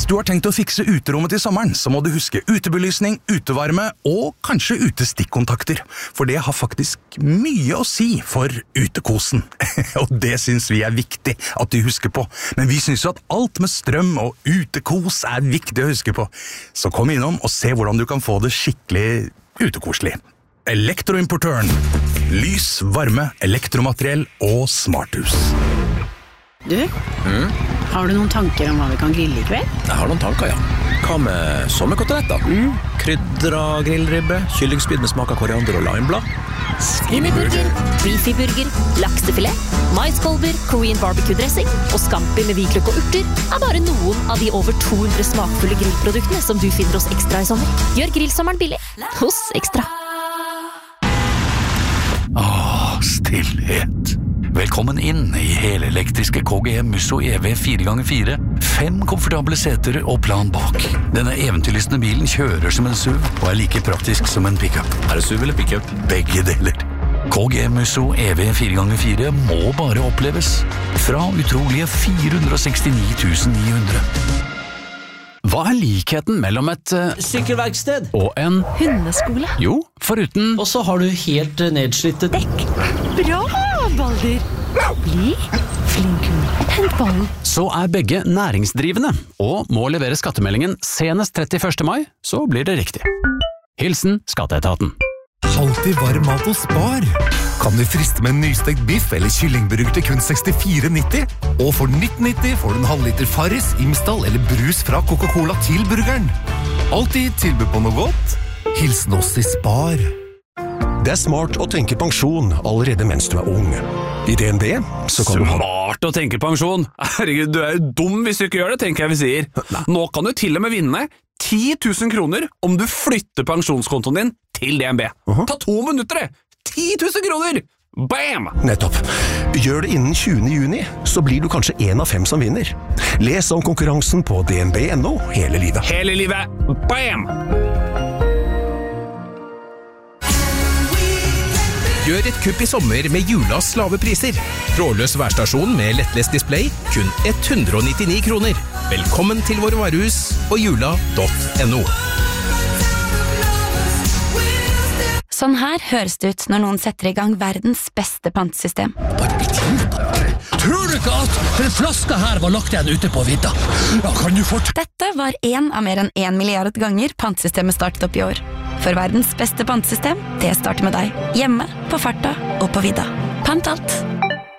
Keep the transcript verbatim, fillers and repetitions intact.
Hvis du har tenkt å fikse uterommet til sommeren, så må du huske utebelysning, utevarme og kanskje utestikkontakter. For det har faktisk mye å si for utekosen. Og det synes vi er viktig at du husker på. Men vi synes jo at alt med strøm og utekos er viktig å huske på. Så kom innom og se hvordan du kan få det skikkelig utekoselig. Elektroimportøren. Lys, varme, elektromateriell og smarthus. Du, mm? Har du noen tanker om hva vi kan grille i kveld? Jeg har noen tanker, ja. Hva med sommerkoteletter? Mm. Krydra grillribbe, kyllingspyd med smak av koriander og limeblad. Skinnyburger, beefy-burger, laksefilet, maiskolber, Korean barbecue-dressing og scampi med hvitløk og urter er bare noen av de over to hundre smakfulle grillproduktene som du finner hos Ekstra i sommer. Gjør grillsommeren billig hos Ekstra. Åh, stillhet. Velkommen inn i helelektriske K G M Musso E V fire ganger fire. Fem komfortable seter og plan bak. Denne eventyrlystne bilen kjører som en S U V og er like praktisk som en pickup. Er det S U V eller pickup? Begge deler. K G M Musso E V fire ganger fire må bare oppleves. Fra utrolige fire hundre sekstini tusen ni hundre. Hva er likheten mellom et uh, sykkelverksted og en hundeskole? Jo, foruten Og så har du helt uh, nedslitte dekk. Bra, Balder! Bli flink hund. Hent ballen. Så er begge næringsdrivende og må levere skattemeldingen senest trettiførste mai, så blir det riktig. Hilsen Skatteetaten. Alltid varm mat hos Spar. Kan du friste med en nystekt biff eller kyllingburger til kun sekstifire nitti? Og for nitten nitti får du en halvliter Farris, Imsdal eller brus fra Coca-Cola til burgeren. Alltid tilbud på noe godt. Hilsen oss i Spar. Det er smart å tenke pensjon allerede mens du er ung. I D N B så kan du ha... Smart å tenke pensjon? Herregud, du er jo dum hvis du ikke gjør det, tenker jeg vi sier. Nå kan du til og med vinne ti tusen kroner om du flytter pensjonskontoen din til D N B. Uh-huh. Ta to minutter det! ti tusen kroner! Bam! Nettopp. Gjør det innen tjuende juni, så blir du kanskje en av fem som vinner. Les om konkurransen på d n b punktum n o hele livet. Hele livet! Bam! Gjør et kupp i sommer med Julas lave priser. Trådløs værstasjon med lettlest display, kun ett hundre nittini kroner. Velkommen til våre varehus og jula punktum n o. Sånn her høres det ut når noen setter i gang verdens beste pantesystem. Tror du ikke at den flaska her var lagt igjen ute på vidda? Ja, kan du fort... Dette var en av mer enn en milliard ganger pantesystemet startet opp i år. For verdens beste pantesystem, det starter med deg. Hjemme, på farta og på vidda. Pant alt.